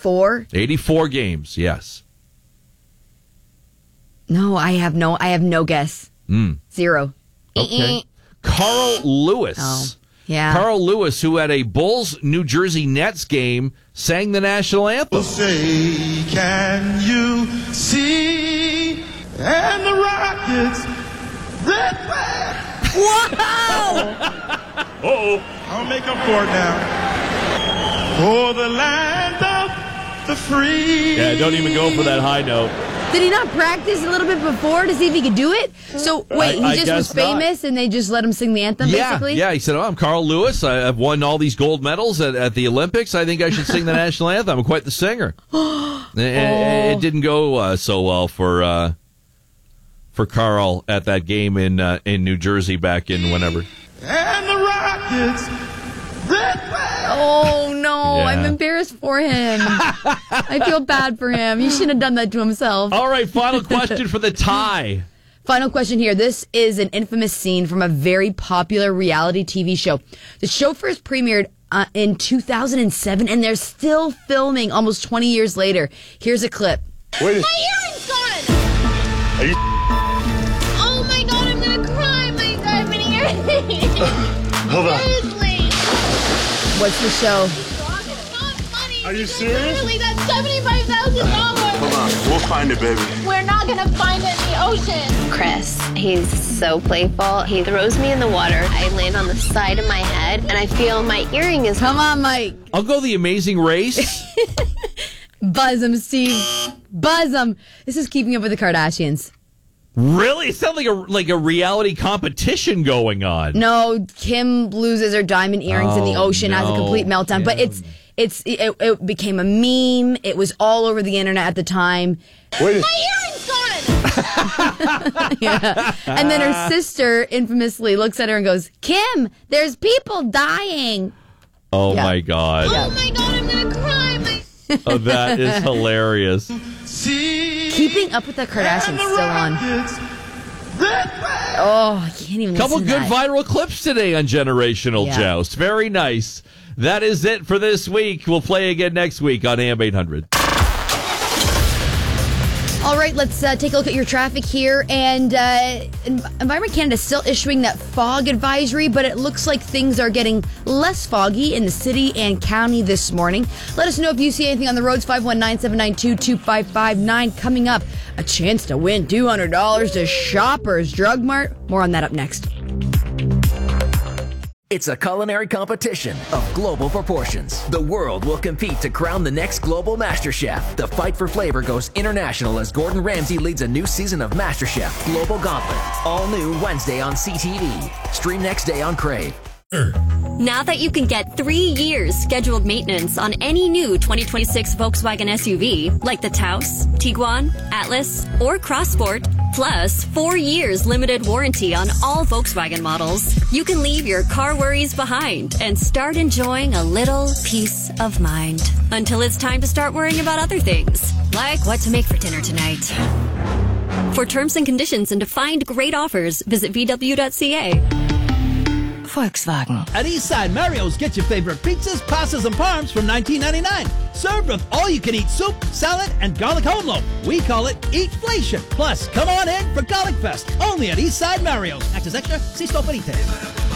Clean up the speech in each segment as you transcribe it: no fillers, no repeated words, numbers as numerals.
84? 84 games, yes. No, I have no guess. 0. Okay. Carl Lewis. Oh, yeah. Carl Lewis, who at a Bulls New Jersey Nets game sang the national anthem. Say, can you see? And the Rockets, red flag. Whoa! I'll make up for it now. For the land of the free. Yeah, don't even go for that high note. Did he not practice a little bit before to see if he could do it? So, wait, I he just was famous and they just let him sing the anthem, basically? Yeah, he said, I'm Carl Lewis. I've won all these gold medals at the Olympics. I think I should sing the national anthem. I'm quite the singer. It didn't go so well for Carl at that game in New Jersey back in whenever. And the Rockets, red flag. Oh, no, Yeah. I'm embarrassed for him. I feel bad for him. He shouldn't have done that to himself. All right, final question for the tie. Final question here. This is an infamous scene from a very popular reality TV show. The show first premiered in 2007, and they're still filming almost 20 years later. Here's a clip. My earring's gone! Are you Oh my god, I'm gonna cry! My god, my earring! Hold on. Seriously! What's the show? It's not funny! Are you because serious? Literally, that's $75,000! Hold on. We'll find it, baby. We're not gonna find it in the ocean! Chris, he's so playful. He throws me in the water. I land on the side of my head, and I feel my earring is... Come on, Mike. I'll go The Amazing Race. Buzz him, Steve. Buzz him. This is Keeping Up with the Kardashians. Really? It sounds like a reality competition going on. No, Kim loses her diamond earrings in the ocean, has a complete meltdown. But it became a meme. It was all over the internet at the time. My earring's gone! Yeah. And then her sister infamously looks at her and goes, Kim, there's people dying. Oh, Yeah. my God. Oh my god, I'm gonna cry! Oh, that is hilarious. See? Keeping Up with the Kardashians And the still on. Rockets, red flag. Oh, I can't even Couple listen to good that. viral clips today on Generational Yeah. Joust. Very nice. That is it for this week. We'll play again next week on AM 800. All right, let's take a look at your traffic here. And Environment Canada is still issuing that fog advisory, but it looks like things are getting less foggy in the city and county this morning. Let us know if you see anything on the roads. 519-792-2559. Coming up, a chance to win $200 to Shoppers Drug Mart. More on that up next. It's a culinary competition of global proportions. The world will compete to crown the next global master chef. The fight for flavor goes international as Gordon Ramsay leads a new season of MasterChef Global Gauntlet. All new Wednesday on CTV. Stream next day on Crave. Now that you can get 3 years scheduled maintenance on any new 2026 Volkswagen SUV, like the Taos, Tiguan, Atlas, or Crossport, plus 4 years limited warranty on all Volkswagen models, you can leave your car worries behind and start enjoying a little peace of mind. Until it's time to start worrying about other things, like what to make for dinner tonight. For terms and conditions and to find great offers, visit VW.ca. Volkswagen. At Eastside Mario's, get your favorite pizzas, pastas, and parms from $19.99. Served with all-you-can-eat soup, salad, and garlic home loaf. We call it Eatflation. Plus, come on in for Garlic Fest, only at Eastside Mario's. Access extra, see store for details.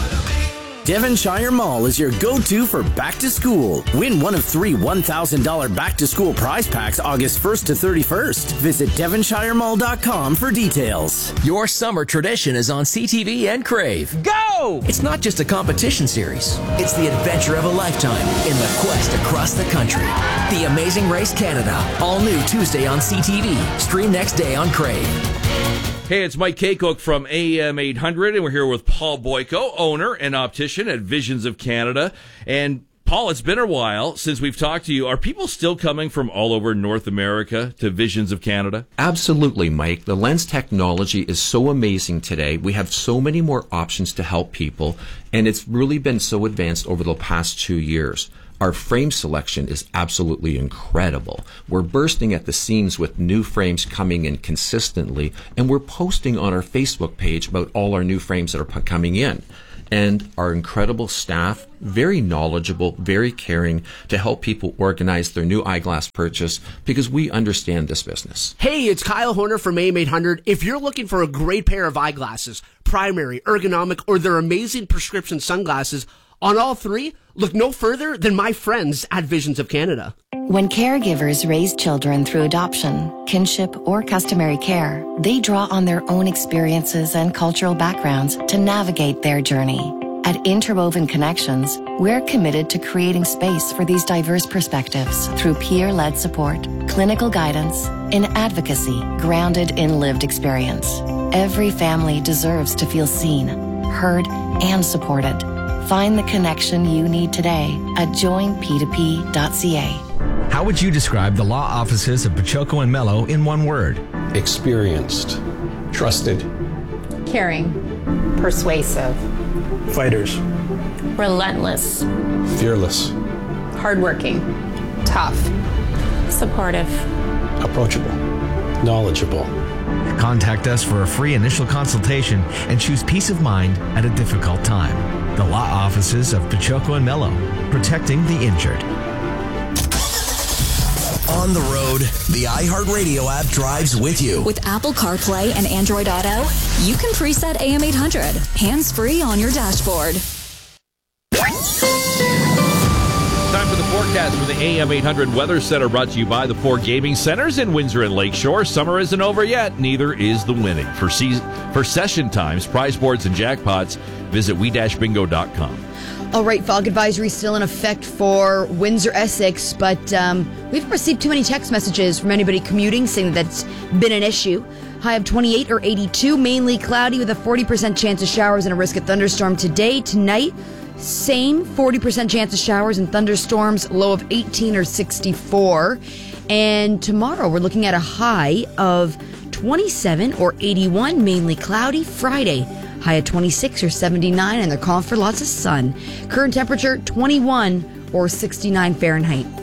Devonshire Mall is your go-to for back to school. Win one of 3 $1,000 back to school prize packs August 1st to 31st. Visit devonshiremall.com for details. Your summer tradition is on CTV and Crave. Go! It's not just a competition series. It's the adventure of a lifetime in the quest across the country. The Amazing Race Canada. All new Tuesday on CTV. Stream next day on Crave. Hey, it's Mike Kaycook from AM 800, and we're here with Paul Boyko, owner and optician at Visions of Canada. And Paul, it's been a while since we've talked to you. Are people still coming from all over North America to Visions of Canada? Absolutely, Mike. The lens technology is so amazing today. We have so many more options to help people, and it's really been so advanced over the past 2 years. Our frame selection is absolutely incredible. We're bursting at the seams with new frames coming in consistently, and we're posting on our Facebook page about all our new frames that are coming in. and our incredible staff, very knowledgeable, very caring, to help people organize their new eyeglass purchase because we understand this business. Hey, it's Kyle Horner from AM800. If you're looking for a great pair of eyeglasses, primary, ergonomic, or their amazing prescription sunglasses, on all three, look no further than my friends at Visions of Canada. When caregivers raise children through adoption, kinship, or customary care, they draw on their own experiences and cultural backgrounds to navigate their journey. At Interwoven Connections, we're committed to creating space for these diverse perspectives through peer-led support, clinical guidance, and advocacy grounded in lived experience. Every family deserves to feel seen, heard, and supported. Find the connection you need today at joinp2p.ca. How would you describe the law offices of Pachoco and Mello in one word? Experienced, trusted, caring, persuasive, fighters, relentless, fearless, hardworking, tough, supportive, approachable, knowledgeable. Contact us for a free initial consultation and choose peace of mind at a difficult time. The law offices of Pachoco and Mello, protecting the injured. On the road, the iHeartRadio app drives with you. With Apple CarPlay and Android Auto, you can preset AM800, hands-free on your dashboard. Time for the forecast from the AM800 Weather Center, brought to you by the 4 gaming centers in Windsor and Lakeshore. Summer isn't over yet, neither is the winning. For session times, prize boards, and jackpots, visit we-bingo.com. All right, fog advisory still in effect for Windsor, Essex, but we haven't received too many text messages from anybody commuting saying that that's been an issue. High of 28 or 82, mainly cloudy with a 40% chance of showers and a risk of thunderstorm today. Tonight, same 40% chance of showers and thunderstorms, low of 18 or 64. And tomorrow, we're looking at a high of 27 or 81, mainly cloudy. Friday, high of 26 or 79, and they're calling for lots of sun. Current temperature, 21 or 69 Fahrenheit.